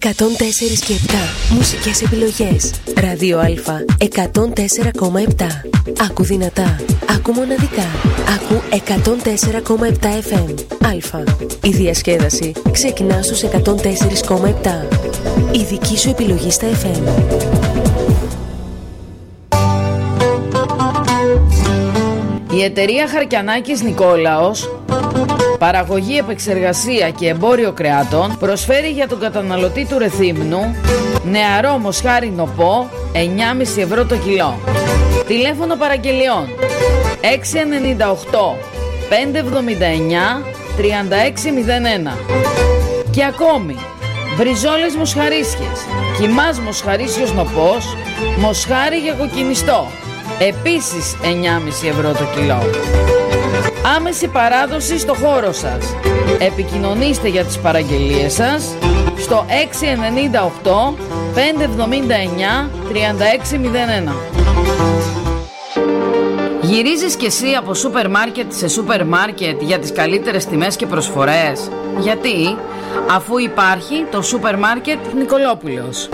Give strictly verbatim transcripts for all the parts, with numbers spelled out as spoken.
εκατόν τέσσερα και επτά. Μουσικές επιλογές. Ράδιο Α εκατόν τέσσερα κόμμα επτά. Άκου δυνατά. Άκου μοναδικά. Άκου εκατόν τέσσερα κόμμα επτά εφ εμ. Α. Η διασκέδαση ξεκινά στους εκατόν τέσσερα κόμμα επτά. Η δική σου επιλογή στα εφ εμ. Η εταιρεία Χαρκιανάκης Νικόλαος, παραγωγή, επεξεργασία και εμπόριο κρεάτων, προσφέρει για τον καταναλωτή του Ρεθύμνου νεαρό μοσχάρι νοπό εννιά κόμμα πέντε ευρώ το κιλό. Τηλέφωνο παραγγελιών έξι εννιά οκτώ πέντε εβδομήντα εννιά τριάντα έξι μηδέν ένα. Και ακόμη μπριζόλες μοσχαρίσιες, κιμάς μοσχαρίσιος νοπός, μοσχάρι για κοκκινιστό, επίσης εννιά κόμμα πέντε ευρώ το κιλό. Άμεση παράδοση στο χώρο σας. Επικοινωνήστε για τις παραγγελίες σας στο έξι εννιά οκτώ πέντε εβδομήντα εννιά τριάντα έξι μηδέν ένα. Γυρίζεις κι εσύ από σούπερ μάρκετ σε σούπερ μάρκετ για τις καλύτερες τιμές και προσφορές? Γιατί? Αφού υπάρχει το σούπερ μάρκετ Νικολόπουλος.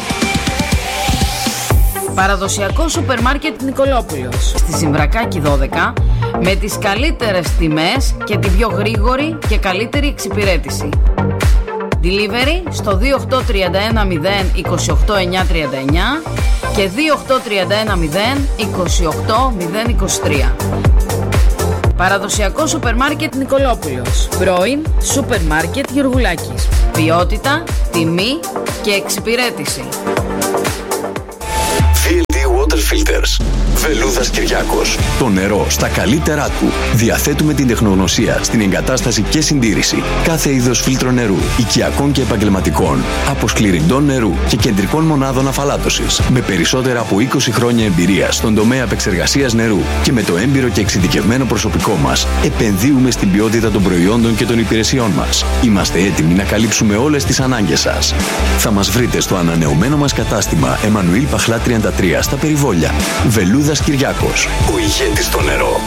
Παραδοσιακό σούπερ μάρκετ Νικολόπουλος στη Συμβρακάκη δώδεκα, με τις καλύτερες τιμές και την πιο γρήγορη και καλύτερη εξυπηρέτηση. Delivery στο δύο οκτώ τρία ένα μηδέν είκοσι οκτώ εννιά τριάντα εννιά και δύο οκτώ τρία ένα μηδέν είκοσι οκτώ μηδέν είκοσι τρία. Παραδοσιακό σούπερ μάρκετ Νικολόπουλος. Πρώην σούπερ μάρκετ Γεωργουλάκης. Ποιότητα, τιμή και εξυπηρέτηση. βι ελ τι Water Filters. Βελούδας Κυριάκος. Το νερό στα καλύτερά του. Διαθέτουμε την τεχνογνωσία στην εγκατάσταση και συντήρηση κάθε είδος φίλτρο νερού, οικιακών και επαγγελματικών, αποσκληρυντών νερού και κεντρικών μονάδων αφαλάτωσης. Με περισσότερα από είκοσι χρόνια εμπειρία στον τομέα επεξεργασίας νερού και με το έμπειρο και εξειδικευμένο προσωπικό μας, επενδύουμε στην ποιότητα των προϊόντων και των υπηρεσιών μας. Είμαστε έτοιμοι να καλύψουμε όλες τις ανάγκες σας. Θα μας βρείτε στο ανανεωμένο μας κατάστημα Εμμανουήλ Παχλά τριάντα τρία στα Περιβόλια. Βελούδας Κυριάκος, ο ηγέτης στο νερό.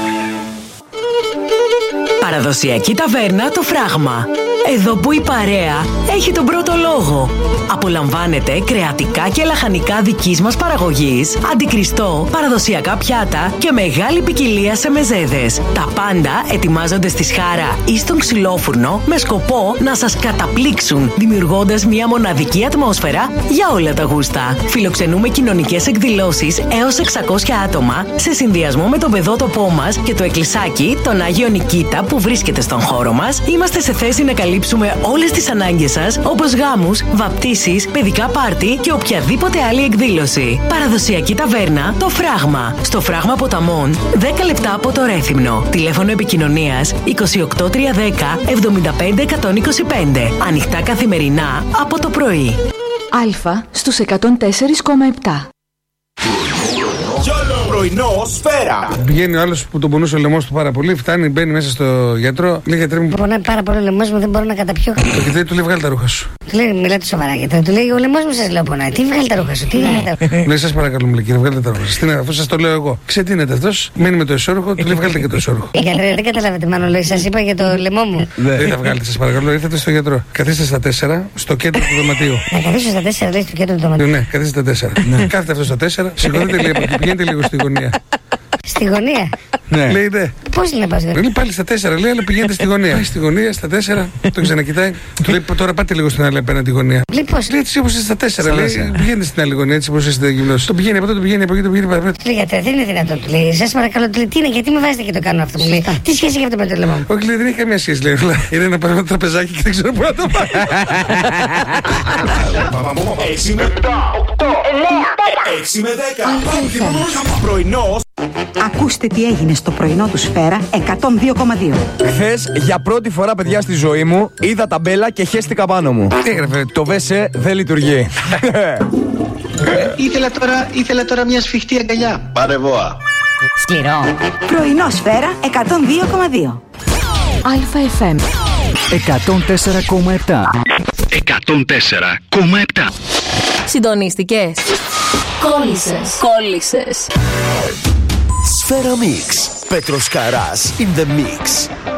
Παραδοσιακή ταβέρνα Το Φράγμα. Εδώ που η παρέα έχει τον πρώτο λόγο. Απολαμβάνετε κρεατικά και λαχανικά δικής μας παραγωγής, αντικριστό, παραδοσιακά πιάτα και μεγάλη ποικιλία σε μεζέδες. Τα πάντα ετοιμάζονται στη σχάρα ή στον ξυλόφουρνο με σκοπό να σας καταπλήξουν, δημιουργώντας μια μοναδική ατμόσφαιρα για όλα τα γούστα. Φιλοξενούμε κοινωνικές εκδηλώσεις έως εξακόσια άτομα σε συνδυασμό με τον παιδότοπό μας και το εκκλησάκι, τον Άγιο Νικήτα, που βρίσκεται στον χώρο μας. Είμαστε σε θέση να καλύψουμε όλες τις ανάγκες σας, όπως γάμους, βαπτίσεις, παιδικά πάρτι και οποιαδήποτε άλλη εκδήλωση. Παραδοσιακή ταβέρνα Το Φράγμα. Στο Φράγμα Ποταμών, δέκα λεπτά από το Ρέθυμνο. Τηλέφωνο επικοινωνίας είκοσι οκτώ τριακόσια δέκα εβδομήντα πέντε εκατόν είκοσι πέντε. Ανοιχτά καθημερινά από το πρωί. Α στους εκατόν τέσσερα κόμμα επτά. Πρωινό Σφαίρα. Πηγαίνει ο άλλος που τον πονούσε ο λαιμός του πάρα πολύ, φτάνει, μπαίνει μέσα στο γιατρό, λέει γιατρέ μου. Πονάει πάρα πολύ ο λαιμός μου, δεν μπορώ να καταπιώ. Το γιατρέ του λέει βγάλει τα ρούχα σου. Του λέει μιλάτε σοβαρά γιατρέ, του λέει ο λαιμός μου σας λέω πονάει. Τι βγάλει τα ρούχα σου, τι βγάλει τα ρούχα σου. Λέει σας παρακαλώ, μου λέει κύριε, βγάλετε τα ρούχα σας. Αφού σας το λέω εγώ. Ξετίνεται αυτός, μένει με το εσώρουχο, του λέει βγάλετε και το εσώρουχο. Γιατρέ, δεν καταλάβετε, μάλλον λέει, σας είπα για το λαιμό μου. Δεν θα βγάλετε, σας παρακαλώ, ήρθατε στο γιατρό. Καθίστε στα τέσσερα, στο κέντρο του δωματίου. Να καθίσω στα τέσσερα, λέει, στο κέντρο του δωματίου. Ναι, καθίστε στα τέσσερα. Κάθετε αυτό στα τέσσερα, σηκωθείτε λίγο και πηγαίνετε λίγο στη γωνία. Στη γωνία. Ναι. Λέει ναι. Πώς είναι να πας γωνία. Λέει πάλι στα τέσσερα, λέει, αλλά πηγαίνετε στη γωνία. Πάει στη γωνία, στα τέσσερα, τον ξανακοιτάει. Του λέει τώρα πάτε λίγο στην άλλη απέναντι γωνία. Λέει πώς. Λέει έτσι όπως είστε στα τέσσερα, λέει, πηγαίνετε στην άλλη γωνία, έτσι όπως είστε γυμνός. Το πηγαίνει από εδώ, το πηγαίνει από εκεί, το πηγαίνει από εδώ. Λέει γιατρέ, δεν είναι δυνατόν. Του λέει, σας παρακαλώ, του λέει, τι είναι, γιατί με βάζετε και το κάνω αυτό. Μου λέει, τι σχέση έχει αυτό με το λαιμό μου. Όχι, λέει, δεν έχει καμία σχέση, λέει. Είναι ένα πράγμα τραπεζάκι και δεν ξέρω πού να το πάει. έξι με οκτώ, έξι με δέκα. Πρωινό. Ακούστε τι έγινε στο πρωινό του Σφαίρα εκατόν δύο κόμμα δύο. Χθες για πρώτη φορά, παιδιά, στη ζωή μου είδα ταμπέλα και χέστηκα πάνω μου. Τι έγραφε? Το ΒΕΣΕ δεν λειτουργεί. Ήθελα τώρα, ήθελα τώρα μια σφιχτή αγκαλιά. Παρεβόα. Σκληρό. Πρωινό Σφαίρα εκατόν δύο κόμμα δύο. Α-εφ εμ εκατόν τέσσερα κόμμα επτά. εκατόν τέσσερα κόμμα επτά. Συντονίστηκες. Κόλλησες. Κόλλησες. Σφαίρα Mix. Πέτρος Καράς in the mix.